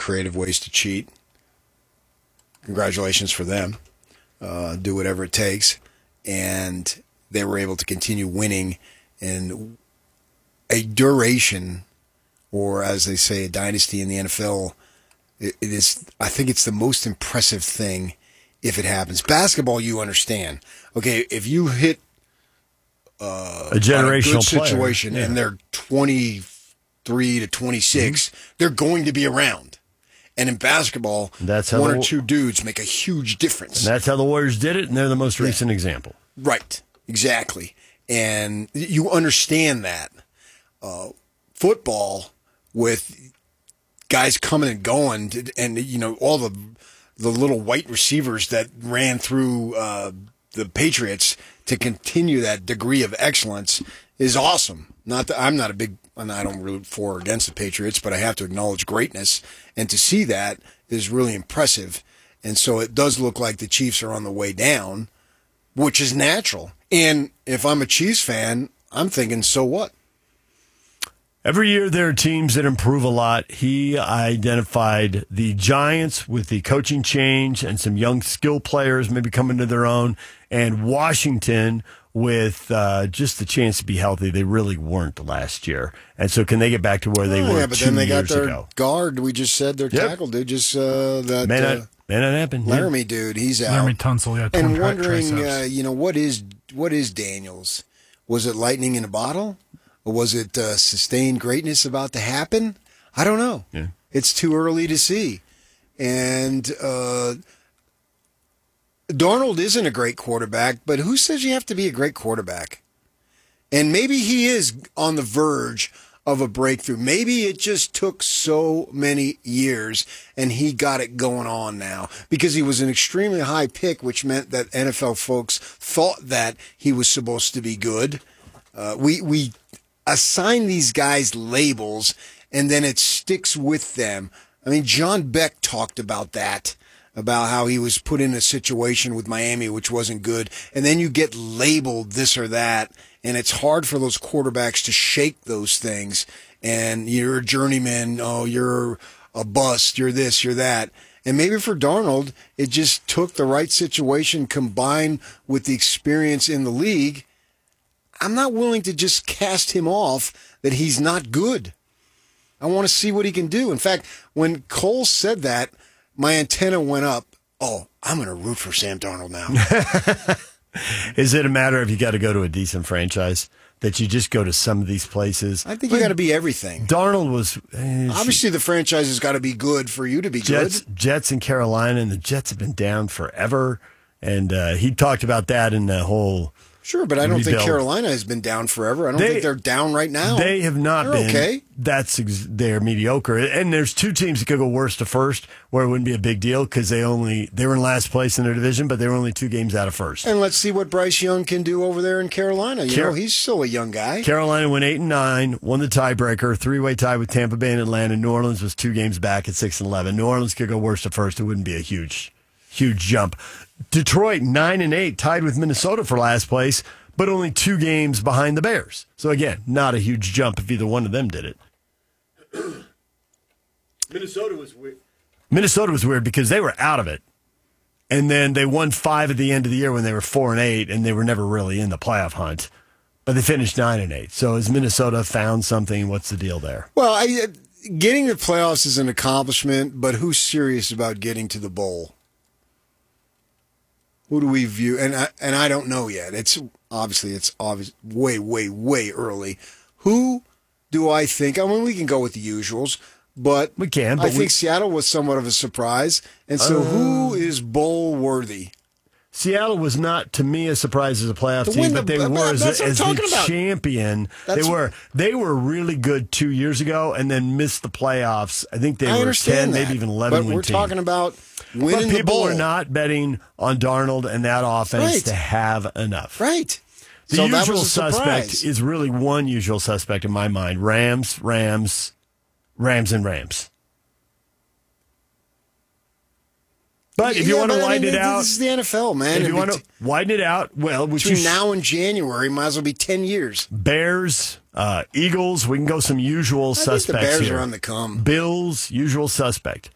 creative ways to cheat. Congratulations for them. Do whatever it takes. And they were able to continue winning in a duration, or as they say, a dynasty in the NFL. It is. I think it's the most impressive thing if it happens. Basketball, you understand. Okay, if you hit a generational situation player, and they're 23 to 26, they're going to be around. And in basketball, one or two dudes make a huge difference. And that's how the Warriors did it, and they're the most recent example. Right, exactly. And you understand that. Football, with guys coming and going, and all the little white receivers that ran through the Patriots to continue that degree of excellence is awesome. I'm not a big, and I don't root for or against the Patriots, but I have to acknowledge greatness, and to see that is really impressive. And so it does look like the Chiefs are on the way down, which is natural. And if I'm a Chiefs fan, I'm thinking, so what? Every year there are teams that improve a lot. He identified the Giants with the coaching change and some young skill players maybe coming to their own, and Washington with just the chance to be healthy. They really weren't last year. And so can they get back to where they were 2 years ago? Yeah, but then they got their guard. We just said their tackle dude just that may not happen. Laramie dude, he's out. Laramie Tunsil, yeah. And wondering, what is Daniels? Was it lightning in a bottle? Or was it sustained greatness about to happen? I don't know. Yeah. It's too early to see. And Darnold isn't a great quarterback, but who says you have to be a great quarterback? And maybe he is on the verge of a breakthrough. Maybe it just took so many years and he got it going on now because he was an extremely high pick, which meant that NFL folks thought that he was supposed to be good. We assign these guys labels and then it sticks with them. I mean, John Beck talked about that, about how he was put in a situation with Miami which wasn't good, and then you get labeled this or that, and it's hard for those quarterbacks to shake those things, and you're a journeyman, you're a bust, you're this, you're that. And maybe for Darnold, it just took the right situation combined with the experience in the league. I'm not willing to just cast him off that he's not good. I want to see what he can do. In fact, when Cole said that, my antenna went up. Oh, I'm going to root for Sam Darnold now. Is it a matter of you got to go to a decent franchise, that you just go to some of these places? I think you got to be everything. Darnold was... obviously, the franchise has got to be good for you to be good. Jets in Carolina, and the Jets have been down forever. And he talked about that in the whole... Sure, but I don't think Carolina has been down forever. I don't think they're down right now. They have not been. Okay. They're mediocre. And there's two teams that could go worst to first where it wouldn't be a big deal because they were in last place in their division, but they were only 2 games out of first. And let's see what Bryce Young can do over there in Carolina. He's still a young guy. Carolina went 8-9, won the tiebreaker, 3-way tie with Tampa Bay and Atlanta. New Orleans was 2 games back at 6-11. New Orleans could go worst to first. It wouldn't be a huge jump. Detroit 9-8, tied with Minnesota for last place, but only 2 games behind the Bears. So, again, not a huge jump if either one of them did it. Minnesota was weird because they were out of it. And then they won 5 at the end of the year when they were 4-8, and they were never really in the playoff hunt. But they finished 9-8. So has Minnesota found something? What's the deal there? Well, getting the playoffs is an accomplishment, but who's serious about getting to the bowl? Who do we view? And I don't know yet. It's obvious way, way, way early. Who do I think? I mean, we can go with the usuals, but we can. But I think Seattle was somewhat of a surprise. And so who is bowl worthy? Seattle was not, to me, a surprise as a playoff team, but they were as the champion. They were really good 2 years ago and then missed the playoffs. I think they were 10, maybe even 11 win team. But we're talking about winning the bowl. People were not betting on Darnold and that offense to have enough. Right. The usual suspect is really one usual suspect in my mind. Rams. But if you want to widen it out... This is the NFL, man. If you want to widen it out, well... Between now and January, might as well be 10 years. Bears, Eagles, we can go some usual suspects here. I think the Bears are on the come. Bills, usual suspect.